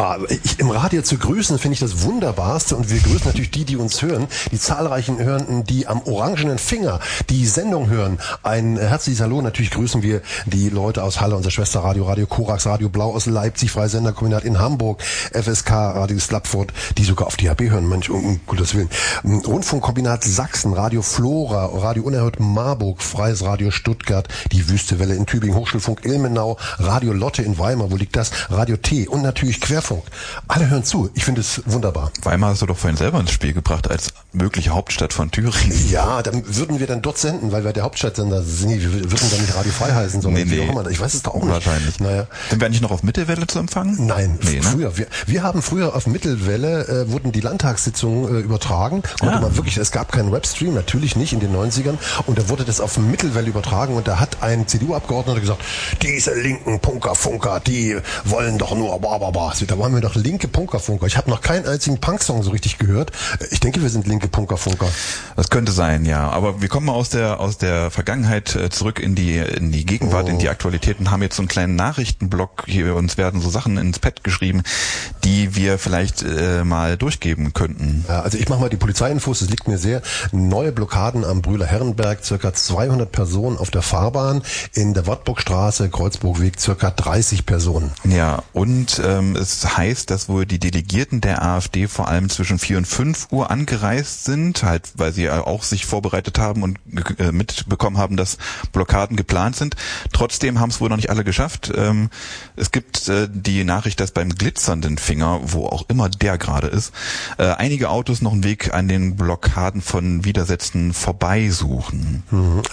Im Radio zu grüßen, finde ich das Wunderbarste, und wir grüßen natürlich die uns hören, die zahlreichen Hörenden, die am orangenen Finger die Sendung hören. Ein herzliches Hallo, natürlich grüßen wir die Leute aus Halle, unser Schwesterradio, Radio Korax, Radio Blau aus Leipzig, Freisenderkombinat in Hamburg, FSK, Radio Slapford, die sogar auf DHB hören, manch um Gottes Willen. Rundfunkkombinat Sachsen, Radio Flora, Radio Unerhört Marburg, Freies Radio Stuttgart, die Wüstewelle in Tübingen, Hochschulfunk Ilmenau, Radio Lotte in Weimar, wo liegt das? Radio T und natürlich Querfunk. Alle hören zu. Ich finde es wunderbar. Weimar hast du doch vorhin selber ins Spiel gebracht als mögliche Hauptstadt von Thüringen. Ja, dann würden wir dann dort senden, weil wir der Hauptstadtsender sind. Wir würden dann nicht Radio Frei heißen, sondern wie auch immer. Ich weiß es doch auch nicht. Wahrscheinlich. Naja. Sind wir eigentlich noch auf Mittelwelle zu empfangen? Nein, früher. Wir haben früher auf Mittelwelle, wurden die Landtagssitzungen übertragen. Konnte man wirklich, es gab keinen Webstream, natürlich nicht in den 90ern. Und da wurde das auf Mittelwelle übertragen, und da hat ein CDU-Abgeordneter gesagt, diese linken Punkerfunker, die wollen doch nur Bababa. Da waren wir doch linke Punkerfunker. Ich habe noch keinen einzigen Punksong so richtig gehört. Ich denke, wir sind linke Punkerfunker. Das könnte sein, ja. Aber wir kommen mal aus der Vergangenheit zurück in die Gegenwart, in die Aktualitäten, haben jetzt so einen kleinen Nachrichtenblock hier. Uns werden so Sachen ins Pad geschrieben, die wir vielleicht mal durchgeben könnten. Ja, also ich mache mal die Polizeiinfos, das liegt mir sehr. Neue Blockaden am Brühler Herrenberg, circa 200 Personen auf der Fahrbahn. In der Wartburgstraße, Kreuzburgweg, circa 30 Personen. Ja, und es heißt, dass wohl die Delegierten der AfD vor allem zwischen 4 und 5 Uhr angereist sind, halt, weil sie auch sich vorbereitet haben und mitbekommen haben, dass Blockaden geplant sind. Trotzdem haben es wohl noch nicht alle geschafft. Es gibt die Nachricht, dass beim glitzernden Finger, wo auch immer der gerade ist, einige Autos noch einen Weg an den Blockaden von Widersätzen vorbeisuchen.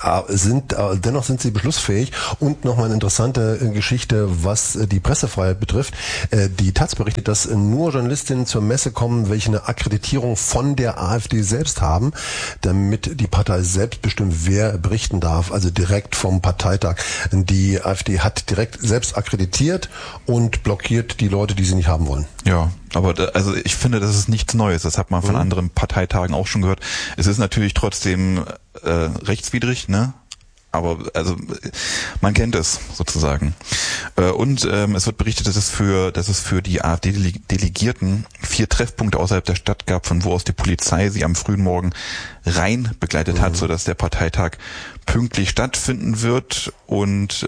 Dennoch sind sie beschlussfähig. Und nochmal eine interessante Geschichte, was die Pressefreiheit betrifft. Die Taz berichtet, dass nur Journalistinnen zur Messe kommen, welche eine Akkreditierung von der AfD selbst haben, damit die Partei selbst bestimmt, wer berichten darf, also direkt vom Parteitag. Die AfD hat direkt selbst akkreditiert und blockiert die Leute, die sie nicht haben wollen. Ja, aber also ich finde, das ist nichts Neues. Das hat man von anderen Parteitagen auch schon gehört. Es ist natürlich trotzdem rechtswidrig, ne? Aber also man kennt es sozusagen. Und es wird berichtet, dass es für die AfD-Delegierten 4 Treffpunkte außerhalb der Stadt gab, von wo aus die Polizei sie am frühen Morgen rein begleitet hat, sodass der Parteitag pünktlich stattfinden wird. Und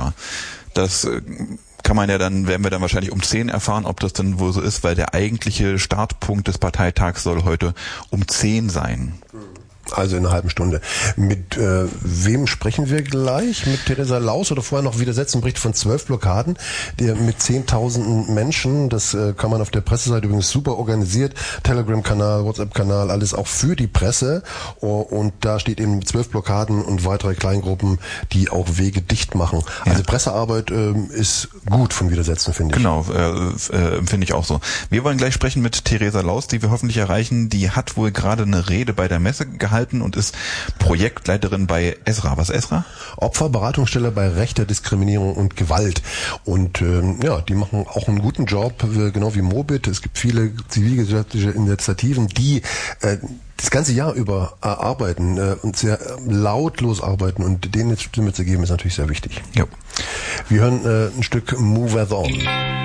das kann man ja dann, werden wir dann wahrscheinlich um 10 erfahren, ob das denn wohl so ist, weil der eigentliche Startpunkt des Parteitags soll heute um 10 sein. Also in einer halben Stunde. Mit wem sprechen wir gleich? Mit Theresa Laus oder vorher noch Widersetzenbericht von 12 Blockaden, der mit 10.000 Menschen, das kann man auf der Presseseite übrigens super organisiert, Telegram-Kanal, WhatsApp-Kanal, alles auch für die Presse, und da steht eben 12 Blockaden und weitere Kleingruppen, die auch Wege dicht machen. Ja. Also Pressearbeit ist gut von Widersetzen, finde ich. Genau, finde ich auch so. Wir wollen gleich sprechen mit Theresa Laus, die wir hoffentlich erreichen. Die hat wohl gerade eine Rede bei der Messe gehalten und ist Projektleiterin bei ESRA. Was ist ESRA? Opferberatungsstelle bei rechter Diskriminierung und Gewalt. Und die machen auch einen guten Job, genau wie Mobit. Es gibt viele zivilgesellschaftliche Initiativen, die das ganze Jahr über arbeiten und sehr lautlos arbeiten, und denen jetzt Stimme zu geben, ist natürlich sehr wichtig. Ja. Wir hören ein Stück Move As On.